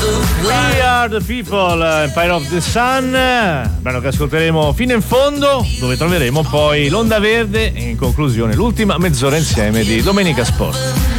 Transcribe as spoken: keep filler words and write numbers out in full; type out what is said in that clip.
We Are The People, Empire of the Sun, brano che ascolteremo fino in fondo, dove troveremo poi l'onda verde e in conclusione l'ultima mezz'ora insieme di Domenica Sport.